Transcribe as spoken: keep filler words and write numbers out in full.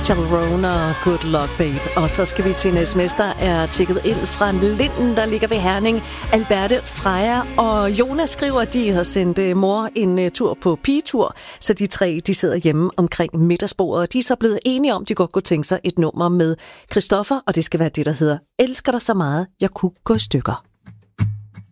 Sharon og Good Luck Babe. Og så skal vi til en sms, der er tikket ind fra Linden, der ligger ved Herning. Alberte, Freja og Jonas skriver, at de har sendt mor en tur på pigetur, så de tre de sidder hjemme omkring middagsbordet. Og de er så blevet enige om, at de godt kunne tænke sig et nummer med Christoffer, og det skal være det, der hedder Elsker dig så meget, jeg kunne gå i stykker.